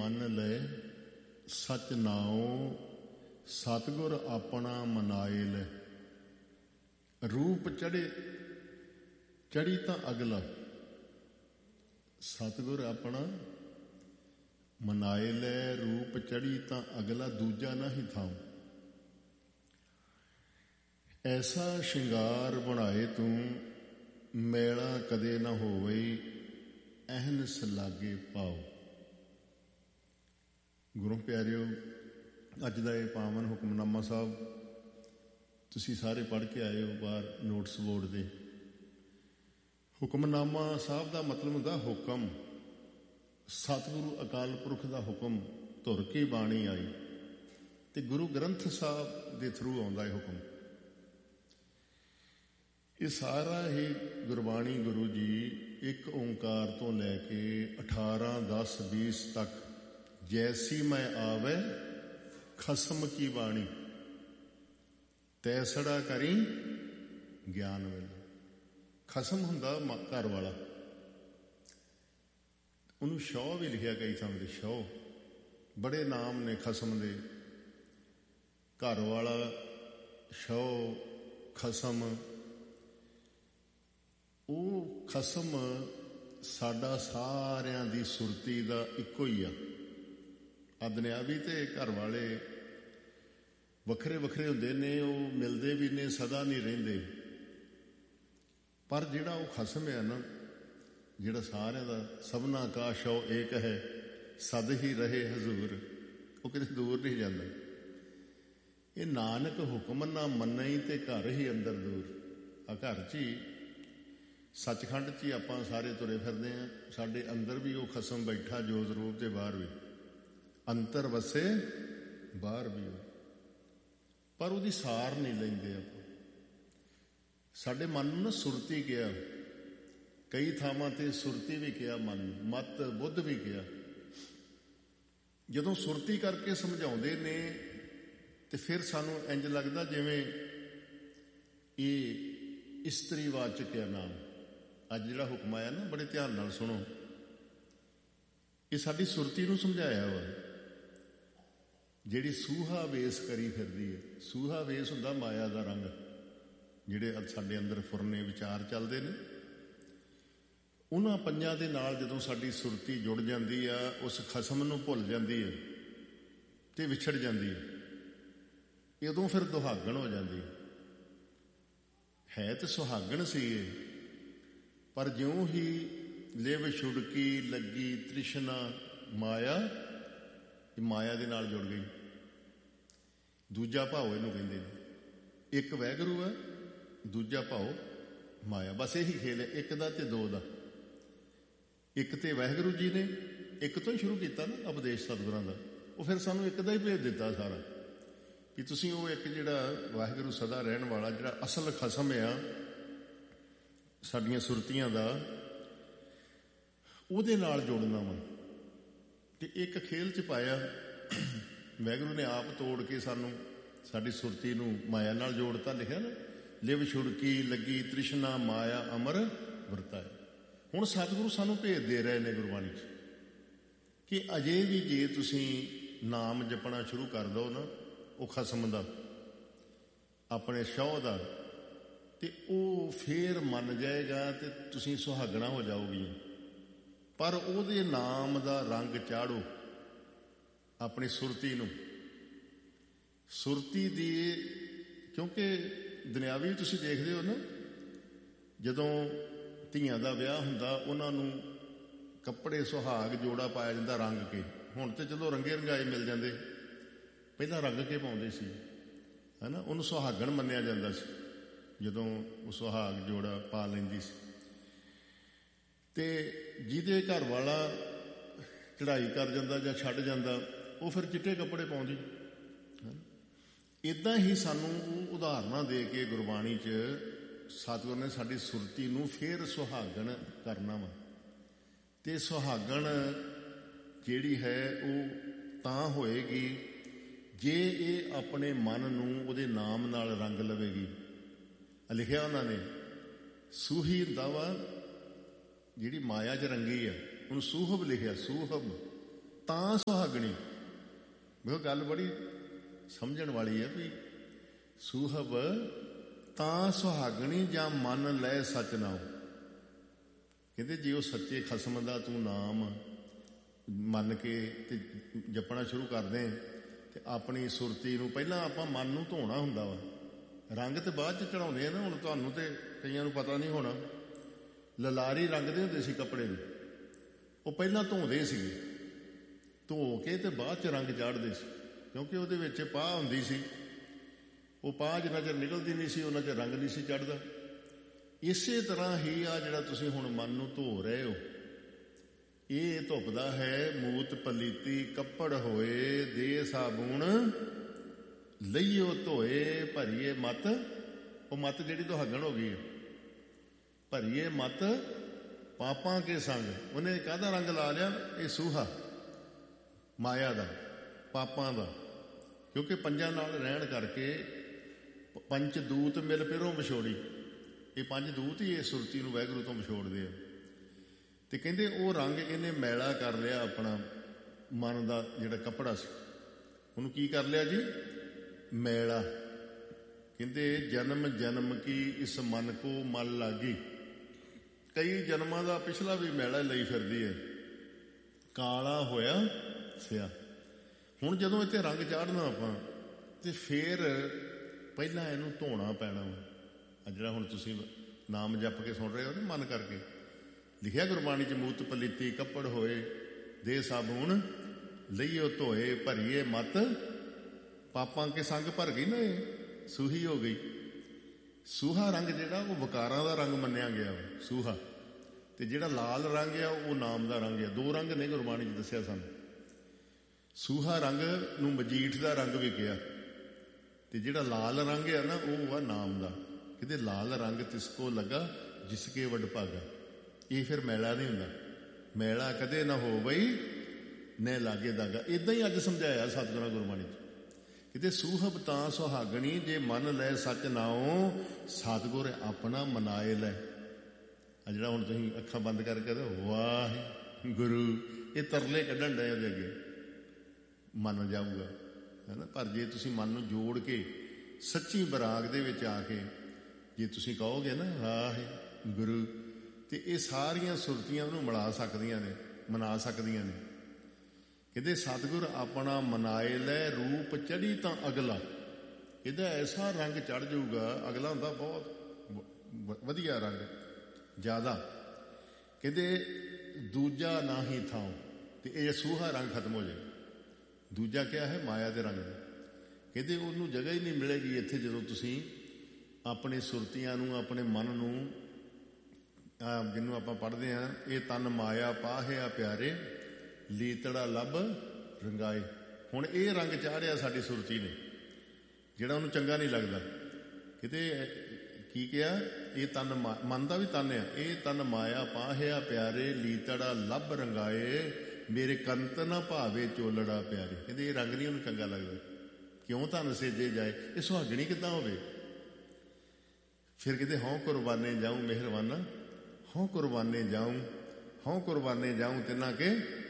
ਮੰਨ ਲੈ ਸਚ ਨਾਉ, ਸਤਿਗੁਰ ਆਪਣਾ ਮਨਾਏ ਲੈ। ਰੂਪ ਚੜੀ ਤਾਂ ਅਗਲਾ, ਸਤਿਗੁਰ ਆਪਣਾ ਮਨਾਏ ਲੈ। ਰੂਪ ਚੜੀ ਤਾਂ ਅਗਲਾ, ਦੂਜਾ ਨਾ ਹੀ ਥਾਉ। ਐਸਾ ਸ਼ਿੰਗਾਰ ਬਣਾਏ ਤੂੰ, ਮੈਲਾ ਕਦੇ ਨਾ ਹੋਵੇ, ਅਹਨਸ ਲਾਗੇ ਪਾਓ। ਗੁਰੂ ਪਿਆਰਿਓ, ਅੱਜ ਦਾ ਇਹ ਪਾਵਨ ਹੁਕਮਨਾਮਾ ਸਾਹਿਬ ਤੁਸੀਂ ਸਾਰੇ ਪੜ੍ਹ ਕੇ ਆਏ ਹੋ ਬਾਹਰ ਨੋਟਿਸ ਬੋਰਡ ਦੇ। ਹੁਕਮਨਾਮਾ ਸਾਹਿਬ ਦਾ ਮਤਲਬ ਹੁੰਦਾ ਹੁਕਮ। ਸਤਿਗੁਰੂ ਅਕਾਲ ਪੁਰਖ ਦਾ ਹੁਕਮ ਧੁਰ ਕੇ ਬਾਣੀ ਆਈ, ਤੇ ਗੁਰੂ ਗ੍ਰੰਥ ਸਾਹਿਬ ਦੇ ਥਰੂ ਆਉਂਦਾ ਇਹ ਹੁਕਮ। ਇਹ ਸਾਰਾ ਹੀ ਗੁਰਬਾਣੀ ਗੁਰੂ ਜੀ ਇੱਕ ਓਂਕਾਰ ਤੋਂ ਲੈ ਕੇ 18, 10, 20 ਤੱਕ, ਜੈਸੀ ਮੈਂ ਆਵੇ ਖਸਮ ਕੀ ਬਾਣੀ, ਤੈਸੜਾ ਕਰੀ ਗਿਆਨ ਵੇਲੇ। ਖਸਮ ਹੁੰਦਾ ਘਰ ਵਾਲਾ, ਉਹਨੂੰ ਸ਼ੌ ਵੀ ਲਿਖਿਆ ਕਈ ਥਾਂ ਤੇ, ਸ਼ੌ। ਬੜੇ ਨਾਮ ਨੇ ਖਸਮ ਦੇ, ਘਰ ਵਾਲਾ, ਸ਼ੌ, ਖਸਮ। ਉਹ ਖਸਮ ਸਾਡਾ ਸਾਰਿਆਂ ਦੀ ਸੁਰਤੀ ਦਾ ਇੱਕੋ ਹੀ ਆ। ਅਦਨਿਆਵੀ ਤੇ ਘਰ ਵਾਲੇ ਵੱਖਰੇ ਵੱਖਰੇ ਹੁੰਦੇ ਨੇ, ਉਹ ਮਿਲਦੇ ਵੀ ਨੇ, ਸਦਾ ਨਹੀਂ ਰਹਿੰਦੇ। ਪਰ ਜਿਹੜਾ ਉਹ ਖਸਮ ਹੈ ਨਾ, ਜਿਹੜਾ ਸਾਰਿਆਂ ਦਾ, ਸਭਨਾ ਕਾ ਸ਼ੌ ਏਕ ਹੈ, ਸਦ ਹੀ ਰਹੇ ਹਜ਼ੂਰ, ਉਹ ਕਿਤੇ ਦੂਰ ਨਹੀਂ ਜਾਂਦਾ। ਇਹ ਨਾਨਕ ਹੁਕਮ ਨਾ ਮੰਨਈ ਤੇ ਘਰ ਹੀ ਅੰਦਰ ਦੂਰ। ਆ ਘਰ 'ਚ ਹੀ, ਸੱਚਖੰਡ 'ਚ ਹੀ ਆਪਾਂ ਸਾਰੇ ਤੁਰੇ ਫਿਰਦੇ ਹਾਂ। ਸਾਡੇ ਅੰਦਰ ਵੀ ਉਹ ਖਸਮ ਬੈਠਾ, ਜੋਤ ਰੂਪ ਤੇ ਬਾਹਰ ਵੀ। ਅੰਤਰ ਵਸੇ ਬਾਹਰ ਵੀ ਉਹ, ਪਰ ਉਹਦੀ ਸਾਰ ਨਹੀਂ ਲੈਂਦੇ ਆਪਾਂ। ਸਾਡੇ ਮਨ ਨੂੰ ਨਾ ਸੁਰਤੀ ਕਿਹਾ, ਕਈ ਥਾਵਾਂ ਤੇ ਸੁਰਤੀ ਵੀ ਕਿਹਾ, ਮਨ, ਮਤ, ਬੁੱਧ ਵੀ ਕਿਹਾ। ਜਦੋਂ ਸੁਰਤੀ ਕਰਕੇ ਸਮਝਾਉਂਦੇ ਨੇ ਤੇ ਫਿਰ ਸਾਨੂੰ ਇੰਝ ਲੱਗਦਾ ਜਿਵੇਂ ਇਹ ਇਸਤਰੀਵਾਚਕ ਹੈ ਨਾਮ। ਅੱਜ ਜਿਹੜਾ ਹੁਕਮ ਆਇਆ ਨਾ, ਬੜੇ ਧਿਆਨ ਨਾਲ ਸੁਣੋ, ਇਹ ਸਾਡੀ ਸੁਰਤੀ ਨੂੰ ਸਮਝਾਇਆ ਵਾ, ਜਿਹੜੀ ਸੂਹਾ ਵੇਸ ਕਰੀ ਫਿਰਦੀ ਹੈ। ਸੂਹਾ ਵੇਸ ਹੁੰਦਾ ਮਾਇਆ ਦਾ ਰੰਗ, ਜਿਹੜੇ ਸਾਡੇ ਅੰਦਰ ਫੁਰਨੇ ਵਿਚਾਰ ਚੱਲਦੇ ਨੇ। ਉਹਨਾਂ ਪੰਜਾਂ ਦੇ ਨਾਲ ਜਦੋਂ ਸਾਡੀ ਸੁਰਤੀ ਜੁੜ ਜਾਂਦੀ ਆ, ਉਸ ਖਸਮ ਨੂੰ ਭੁੱਲ ਜਾਂਦੀ ਹੈ ਤੇ ਵਿਛੜ ਜਾਂਦੀ ਹੈ। ਉਦੋਂ ਫਿਰ ਦੁਹਾਗਣ ਹੋ ਜਾਂਦੀ ਹੈ। ਤੇ ਸੁਹਾਗਣ ਸੀ ਇਹ, ਪਰ ਜਿਉਂ ਹੀ ਲਿਵ ਛੁੜਕੀ ਲੱਗੀ ਤ੍ਰਿਸ਼ਨਾ ਮਾਇਆ, ਮਾਇਆ ਦੇ ਨਾਲ ਜੁੜ ਗਈ। ਦੂਜਾ ਭਾਵ ਇਹਨੂੰ ਕਹਿੰਦੇ ਨੇ। ਇੱਕ ਵਾਹਿਗੁਰੂ ਹੈ, ਦੂਜਾ ਭਾਵ ਮਾਇਆ। ਬਸ ਇਹੀ ਖੇਲ ਹੈ, ਇੱਕ ਦਾ ਤੇ ਦੋ ਦਾ। ਇੱਕ ਤੇ ਵਾਹਿਗੁਰੂ ਜੀ ਨੇ ਇੱਕ ਤੋਂ ਹੀ ਸ਼ੁਰੂ ਕੀਤਾ ਨਾ ਉਪਦੇਸ਼ ਸਤਿਗੁਰਾਂ ਦਾ। ਉਹ ਫਿਰ ਸਾਨੂੰ ਇੱਕ ਦਾ ਹੀ ਭੇਜ ਦਿੱਤਾ ਸਾਰਾ, ਕਿ ਤੁਸੀਂ ਉਹ ਇੱਕ ਜਿਹੜਾ ਵਾਹਿਗੁਰੂ ਸਦਾ ਰਹਿਣ ਵਾਲਾ, ਜਿਹੜਾ ਅਸਲ ਖਸਮ ਆ ਸਾਡੀਆਂ ਸੁਰਤੀਆਂ ਦਾ, ਉਹਦੇ ਨਾਲ ਜੁੜਨਾ ਵਾ। ਤੇ ਇੱਕ ਖੇਲ 'ਚ ਪਾਇਆ ਵਾਹਿਗੁਰੂ ਨੇ, ਆਪ ਤੋੜ ਕੇ ਸਾਨੂੰ ਸਾਡੀ ਸੁਰਤੀ ਨੂੰ ਮਾਇਆ ਨਾਲ ਜੋੜਤਾ। ਲਿਖਿਆ ਨਾ, ਲਿਵ ਛੁੜਕੀ ਲੱਗੀ ਤ੍ਰਿਸ਼ਨਾ ਮਾਇਆ ਅਮਰ ਵਰਤਾਏ। ਹੁਣ ਸਤਿਗੁਰੂ ਸਾਨੂੰ ਭੇਦ ਦੇ ਰਹੇ ਨੇ ਗੁਰਬਾਣੀ 'ਚ, ਕਿ ਅਜੇ ਵੀ ਜੇ ਤੁਸੀਂ ਨਾਮ ਜਪਣਾ ਸ਼ੁਰੂ ਕਰ ਦਿਓ ਨਾ, ਉਹ ਖਸਮ ਦਾ, ਆਪਣੇ ਸ਼ੌਹ ਦਾ, ਤੇ ਉਹ ਫੇਰ ਮੰਨ ਜਾਏਗਾ ਤੇ ਤੁਸੀਂ ਸੁਹਾਗਣਾ ਹੋ ਜਾਓਗੀ। ਪਰ ਉਹਦੇ ਨਾਮ ਦਾ ਰੰਗ ਚਾੜੋ ਆਪਣੀ ਸੁਰਤੀ ਨੂੰ। ਸੁਰਤੀ ਦੀ, ਕਿਉਂਕਿ ਦੁਨਿਆਵੀ ਤੁਸੀਂ ਦੇਖਦੇ ਹੋ ਨਾ, ਜਦੋਂ ਧੀਆਂ ਦਾ ਵਿਆਹ ਹੁੰਦਾ, ਉਹਨਾਂ ਨੂੰ ਕੱਪੜੇ ਸੁਹਾਗ ਜੋੜਾ ਪਾਇਆ ਜਾਂਦਾ ਰੰਗ ਕੇ। ਹੁਣ ਤੇ ਚਲੋ ਰੰਗੇ ਰੰਗਾਏ ਮਿਲ ਜਾਂਦੇ, ਪਹਿਲਾਂ ਰੰਗ ਕੇ ਪਾਉਂਦੇ ਸੀ, ਹੈ ਨਾ। ਉਹਨੂੰ ਸੁਹਾਗਣ ਮੰਨਿਆ ਜਾਂਦਾ ਸੀ ਜਦੋਂ ਉਹ ਸੁਹਾਗ ਜੋੜਾ ਪਾ ਲੈਂਦੀ ਸੀ। ਤੇ ਜਿਹਦੇ ਘਰ ਵਾਲਾ ਚੜ੍ਹਾਈ ਕਰ ਜਾਂਦਾ ਜਾਂ ਛੱਡ ਜਾਂਦਾ, ਉਹ ਫਿਰ ਚਿੱਟੇ ਕੱਪੜੇ ਪਾਉਂਦੀ। ਇੱਦਾਂ ਹੀ ਸਾਨੂੰ ਉਦਾਹਰਨਾਂ ਦੇ ਕੇ ਗੁਰਬਾਣੀ 'ਚ ਸਤਿਗੁਰ ਨੇ ਸਾਡੀ ਸੁਰਤੀ ਨੂੰ ਫੇਰ ਸੁਹਾਗਣ ਕਰਨਾ ਵਾ। ਤੇ ਸੁਹਾਗਣ ਜਿਹੜੀ ਹੈ ਉਹ ਤਾਂ ਹੋਏਗੀ ਜੇ ਇਹ ਆਪਣੇ ਮਨ ਨੂੰ ਉਹਦੇ ਨਾਮ ਨਾਲ ਰੰਗ ਲਵੇਗੀ। ਲਿਖਿਆ ਉਹਨਾਂ ਨੇ, ਸੂਹੀ ਹੁੰਦਾ ਵਾ ਜਿਹੜੀ ਮਾਇਆ 'ਚ ਰੰਗੀ ਆ, ਉਹਨੂੰ ਸੂਹਬ ਲਿਖਿਆ। ਸੂਹਬ ਤਾਂ ਸੁਹਾਗਣੀ। ਵੇਖੋ ਗੱਲ ਬੜੀ ਸਮਝਣ ਵਾਲੀ ਹੈ ਵੀ ਸੁਹਬ ਤਾਂ ਸੁਹਾਗਣੀ ਜਾਂ ਮਨ ਲੈ ਸਚ ਨਾਉ। ਕਹਿੰਦੇ ਜੇ ਉਹ ਸੱਚੇ ਖਸਮ ਦਾ ਤੂੰ ਨਾਮ ਮੰਨ ਕੇ ਤੇ ਜਪਣਾ ਸ਼ੁਰੂ ਕਰਦੇ ਤੇ ਆਪਣੀ ਸੁਰਤੀ ਨੂੰ, ਪਹਿਲਾਂ ਆਪਾਂ ਮਨ ਨੂੰ ਧੋਣਾ ਹੁੰਦਾ ਵਾ, ਰੰਗ ਤੇ ਬਾਅਦ ਚ ਚੜਾਉਂਦੇ ਆ ਨਾ। ਹੁਣ ਤੁਹਾਨੂੰ ਤੇ ਕਈਆਂ ਨੂੰ ਪਤਾ ਨਹੀਂ ਹੋਣਾ, ਲਲਾਰੀ ਰੰਗਦੇ ਹੁੰਦੇ ਸੀ ਕੱਪੜੇ ਨੂੰ, ਉਹ ਪਹਿਲਾਂ ਧੋਂਦੇ ਸੀਗੇ, ਧੋ ਕੇ ਤੇ ਬਾਅਦ ਚ ਰੰਗ ਚਾੜਦੇ ਸੀ, ਕਿਉਂਕਿ ਉਹਦੇ ਵਿੱਚ ਪਾਹ ਹੁੰਦੀ ਸੀ। ਉਹ ਪਾਹ ਜਿੰਨਾ ਚਿਰ ਨਿਕਲਦੀ ਨਹੀਂ ਸੀ ਉਹਨਾਂ ਚਿਰ ਰੰਗ ਨਹੀਂ ਸੀ ਚੜ੍ਹਦਾ। ਇਸੇ ਤਰ੍ਹਾਂ ਹੀ ਆ ਜਿਹੜਾ ਤੁਸੀਂ ਹੁਣ ਮਨ ਨੂੰ ਧੋ ਰਹੇ ਹੋ, ਇਹ ਧੁੱਪਦਾ ਹੈ। ਮੂਤ ਪਲੀਤੀ ਕੱਪੜ ਹੋਏ, ਦੇ ਸਾਬੂਣ ਲਈਓ ਧੋਏ, ਭਰੀਏ ਮਤ। ਉਹ ਮਤ ਜਿਹੜੀ ਦੁਹਾਗਣ ਹੋ ਗਈ ਹੈ, ਭਰੀਏ ਮਤ ਪਾਪਾਂ ਕੇ ਸੰਗ। ਉਹਨੇ ਕਾਹਦਾ ਰੰਗ ਲਾ ਲਿਆ? ਇਹ ਸੂਹਾ ਮਾਇਆ ਦਾ, ਪਾਪਾਂ ਦਾ। ਕਿਉਂਕਿ ਪੰਜਾਂ ਨਾਲ ਰਹਿਣ ਕਰਕੇ ਪੰਜ ਦੂਤ ਮਿਲ ਪਿਰੋਂ ਵਿਛੋੜੀ। ਇਹ ਪੰਜ ਦੂਤ ਹੀ ਇਹ ਸੁਰਤੀ ਨੂੰ ਵਾਹਿਗੁਰੂ ਤੋਂ ਵਿਛੋੜਦੇ ਆ। ਤੇ ਕਹਿੰਦੇ ਉਹ ਰੰਗ ਇਹਨੇ ਮੈਲਾ ਕਰ ਲਿਆ ਆਪਣਾ ਮਨ ਦਾ ਜਿਹੜਾ ਕੱਪੜਾ ਸੀ, ਉਹਨੂੰ ਕੀ ਕਰ ਲਿਆ ਜੀ? ਮੈਲਾ। ਕਹਿੰਦੇ ਜਨਮ ਜਨਮ ਕੀ ਇਸ ਮਨ ਕੋ ਮਲ ਲਾਗੀ। ਕਈ ਜਨਮਾਂ ਦਾ ਪਿਛਲਾ ਵੀ ਮੈਲਾ ਲਈ ਫਿਰਦੀ ਹੈ, ਕਾਲਾ ਹੋਇਆ ਸਿਆ। ਹੁਣ ਜਦੋਂ ਇੱਥੇ ਰੰਗ ਚਾੜਨਾ ਆਪਾਂ ਤੇ ਫੇਰ ਪਹਿਲਾਂ ਇਹਨੂੰ ਧੋਣਾ ਪੈਣਾ ਵਾ। ਜਿਹੜਾ ਹੁਣ ਤੁਸੀਂ ਨਾਮ ਜਪ ਕੇ ਸੁਣ ਰਹੇ ਹੋ ਨਾ, ਮਨ ਕਰਕੇ ਲਿਖਿਆ ਗੁਰਬਾਣੀ ਚ, ਮੂਤ ਪਲੀਤੀ ਕੱਪੜ ਹੋਏ, ਦੇ ਸਾਬੂਣ ਲਈਓ ਧੋਏ, ਭਰੀਏ ਮਤ ਪਾਪਾਂ ਕੇ ਸੰਗ। ਭਰ ਗਈ ਨਾ, ਇਹ ਸੂਹੀ ਹੋ ਗਈ। ਸੂਹਾ ਰੰਗ ਜਿਹੜਾ ਉਹ ਵਿਕਾਰਾਂ ਦਾ ਰੰਗ ਮੰਨਿਆ ਗਿਆ ਵਾ, ਸੂਹਾ। ਤੇ ਜਿਹੜਾ ਲਾਲ ਰੰਗ ਆ ਉਹ ਨਾਮ ਦਾ ਰੰਗ ਆ। ਦੋ ਰੰਗ ਨੇ ਗੁਰਬਾਣੀ ਚ ਦੱਸਿਆ ਸਾਨੂੰ। ਸੂਹਾ ਰੰਗ ਨੂੰ ਮਜੀਠ ਦਾ ਰੰਗ ਵੀ ਕਿਹਾ, ਤੇ ਜਿਹੜਾ ਲਾਲ ਰੰਗ ਆ ਨਾ ਉਹ ਆ ਨਾਮ ਦਾ। ਕਿਤੇ ਲਾਲ ਰੰਗ ਤਿਸ ਕੋ ਲੱਗਾ ਜਿਸਕੇ ਵਡ ਭਾਗਾ। ਇਹ ਫਿਰ ਮੈਲਾ ਨਹੀਂ ਹੁੰਦਾ। ਮੈਲਾ ਕਦੇ ਨਾ ਹੋ ਬਈ ਨੇ ਲਾਗੇ ਦਾਗਾ। ਇਦਾਂ ਹੀ ਅੱਜ ਸਮਝਾਇਆ ਸਤਿਗੁਰਾਂ ਗੁਰਬਾਣੀ ਚ। ਕਿਤੇ ਸੂਹਬ ਤਾਂ ਸੁਹਾਗਣੀ, ਜੇ ਮਨ ਲੈ ਸੱਚ ਨਾਉ, ਸਤਿਗੁਰ ਆਪਣਾ ਮਨਾਏ ਲੈ। ਆ ਜਿਹੜਾ ਹੁਣ ਤੁਸੀਂ ਅੱਖਾਂ ਬੰਦ ਕਰਕੇ ਵਾਹਿਗੁਰੂ, ਇਹ ਤਰਲੇ ਕੱਢਣ ਡਏ ਉਹਦੇ ਅੱਗੇ, ਮੰਨ ਜਾਊਗਾ, ਹੈ ਨਾ। ਪਰ ਜੇ ਤੁਸੀਂ ਮਨ ਨੂੰ ਜੋੜ ਕੇ ਸੱਚੀ ਬਰਾਗ ਦੇ ਵਿੱਚ ਆ ਕੇ ਜੇ ਤੁਸੀਂ ਕਹੋਗੇ ਨਾ ਵਾਹਿਗੁਰੂ, ਤੇ ਇਹ ਸਾਰੀਆਂ ਸੁਰਤੀਆਂ ਨੂੰ ਮਿਲਾ ਸਕਦੀਆਂ ਨੇ, ਮਨਾ ਸਕਦੀਆਂ ਨੇ। ਕਹਿੰਦੇ ਸਤਿਗੁਰ ਆਪਣਾ ਮਨਾਏ ਲੈ, ਰੂਪ ਚੜੀ ਤਾਂ ਅਗਲਾ। ਇਹਦਾ ਐਸਾ ਰੰਗ ਚੜ ਜਾਊਗਾ। ਅਗਲਾ ਹੁੰਦਾ ਬਹੁਤ ਵਧੀਆ ਰੰਗ, ਜ਼ਿਆਦਾ। ਕਹਿੰਦੇ ਦੂਜਾ ਨਾ ਹੀ ਥਾਂ, ਤੇ ਇਹ ਸੂਹਾ ਰੰਗ ਖਤਮ ਹੋ ਜਾਏ। ਦੂਜਾ ਕਿਆ ਹੈ? ਮਾਇਆ ਦੇ ਰੰਗ ਦਾ। ਕਹਿੰਦੇ ਉਹਨੂੰ ਜਗ੍ਹਾ ਹੀ ਨਹੀਂ ਮਿਲੇਗੀ ਇੱਥੇ ਜਦੋਂ ਤੁਸੀਂ ਆਪਣੇ ਸੁਰਤੀਆਂ ਨੂੰ, ਆਪਣੇ ਮਨ ਨੂੰ, ਜਿਹਨੂੰ ਆਪਾਂ ਪੜ੍ਹਦੇ ਹਾਂ, ਇਹ ਤਨ ਮਾਇਆ ਪਾਹਿਆ ਪਿਆਰੇ, ਲੀਤੜਾ ਲੱਭ ਰੰਗਾਏ। ਹੁਣ ਇਹ ਰੰਗ ਚਾੜਿਆ ਸਾਡੀ ਸੁਰਤੀ ਨੇ, ਜਿਹੜਾ ਉਹਨੂੰ ਚੰਗਾ ਨਹੀਂ ਲੱਗਦਾ। ਕਿਤੇ ਕੀ ਕਿਹਾ? ਇਹ ਤਨ ਮਨ ਦਾ ਵੀ ਤਨ ਆ। ਇਹ ਤਨ ਮਾਇਆ ਪਾਹਿਆ ਪਿਆਰੇ, ਲੀਤੜਾ ਲੱਭ ਰੰਗਾਏ, ਮੇਰੇ ਕੰਤ ਨਾ ਭਾਵੇ ਚੋਲੜਾ ਪਿਆਰੇ। ਕਹਿੰਦੇ ਇਹ ਰੰਗ ਨਹੀਂ ਉਹਨੂੰ ਚੰਗਾ ਲੱਗਦਾ। ਕਿਉਂ ਧਨ ਸੇਜੇ ਜਾਏ? ਇਹ ਸੁਹਾਗਣੀ ਕਿੱਦਾਂ ਹੋਵੇ? ਫਿਰ ਕਹਿੰਦੇ ਹਉ ਕੁਰਬਾਨੇ ਜਾਊਂ ਮਿਹਰਬਾਨਾ, ਹਉ ਕੁਰਬਾਨੇ ਜਾਊਂ, ਹਉ ਕੁਰਬਾਨੇ ਜਾਊਂ ਤਿੰਨਾ ਕੇ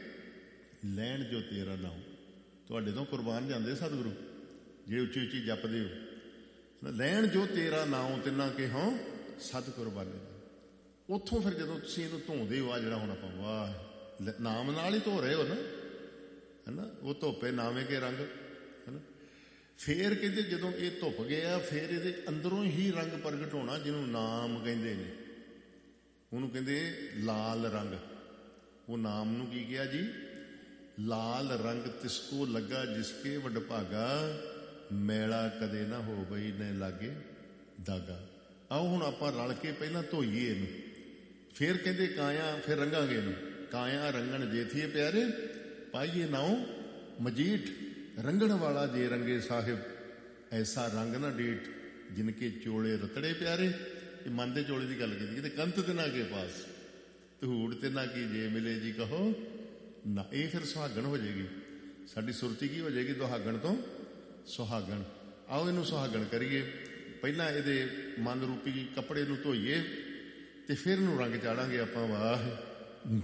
ਲੈਣ ਜੋ ਤੇਰਾ ਨਾਉ। ਤੁਹਾਡੇ ਤੋਂ ਕੁਰਬਾਨ ਜਾਂਦੇ ਸਤਿਗੁਰੂ, ਜਿਹੜੇ ਉੱਚੀ ਉੱਚੀ ਜਪਦੇ ਹੋ। ਲੈਣ ਜੋ ਤੇਰਾ ਨਾਉ ਤਿੰਨਾ ਕੇ ਹਉ ਸਤ ਕੁਰਬਾਨੇ। ਉੱਥੋਂ ਫਿਰ ਜਦੋਂ ਤੁਸੀਂ ਇਹਨੂੰ ਧੋਂਦੇ ਹੋ, ਆ ਜਿਹੜਾ ਹੁਣ ਆਪਾਂ ਵਾਹ ਨਾਮ ਨਾਲ ਹੀ ਧੋ ਰਹੇ ਹੋ ਨਾ, ਹੈ ਨਾ। ਉਹ ਧੋਪੇ ਨਾਵੇਂ ਕੇ ਰੰਗ, ਹੈ ਨਾ। ਫੇਰ ਕਹਿੰਦੇ ਜਦੋਂ ਇਹ ਧੁੱਪ ਗਿਆ, ਫੇਰ ਇਹਦੇ ਅੰਦਰੋਂ ਹੀ ਰੰਗ ਪ੍ਰਗਟ ਹੋਣਾ, ਜਿਹਨੂੰ ਨਾਮ ਕਹਿੰਦੇ ਨੇ। ਉਹਨੂੰ ਕਹਿੰਦੇ ਲਾਲ ਰੰਗ। ਉਹ ਨਾਮ ਨੂੰ ਕੀ ਕਿਹਾ ਜੀ? ਲਾਲ ਰੰਗ ਤਿਸਕੋ ਲੱਗਾ ਜਿਸਕੇ ਵਡ ਭਾਗਾ, ਮੈਲਾ ਕਦੇ ਨਾ ਹੋ ਬਈ ਨੇ ਲਾਗੇ ਦਾਗਾ। ਆਓ ਹੁਣ ਆਪਾਂ ਰਲ ਕੇ ਪਹਿਲਾਂ ਧੋਈਏ ਇਹਨੂੰ, ਫੇਰ ਕਹਿੰਦੇ ਕਾਇਆ, ਫਿਰ ਰੰਗਾਂਗੇ ਇਹਨੂੰ। ਕਾਇਆ ਰੰਗਣ ਜੇਥੀਏ ਪਿਆਰੇ, ਪਾਈਏ ਨਾਉ ਮਜੀਠ। ਰੰਗਣ ਵਾਲਾ ਜੇ ਰੰਗੇ ਸਾਹਿਬ, ਐਸਾ ਰੰਗ ਨਾ ਡੀਠ, ਜਿਨਕੇ ਚੋਲੇ ਰਤੜੇ ਪਿਆਰੇ। ਇਹ ਮਨ ਦੇ ਚੋਲੇ ਦੀ ਗੱਲ ਕੀਤੀ। ਕਿਤੇ ਕੰਤ ਤੇ ਨਾ ਕੇ ਪਾਸ, ਧੂੜ ਤੇ ਨਾ ਕੀ ਜੇ ਮਿਲੇ ਜੀ ਕਹੋ ਨਾ। ਇਹ ਫਿਰ ਸੁਹਾਗਣ ਹੋ ਜਾਏਗੀ ਸਾਡੀ ਸੁਰਤੀ। ਕੀ ਹੋ ਜਾਏਗੀ? ਦੁਹਾਗਣ ਤੋਂ ਸੁਹਾਗਣ। ਆਓ ਇਹਨੂੰ ਸੁਹਾਗਣ ਕਰੀਏ। ਪਹਿਲਾਂ ਇਹਦੇ ਮਨ ਰੂਪੀ ਕੱਪੜੇ ਨੂੰ ਧੋਈਏ, ਤੇ ਫਿਰ ਇਹਨੂੰ ਰੰਗ ਚਾੜਾਂਗੇ ਆਪਾਂ। ਵਾਹ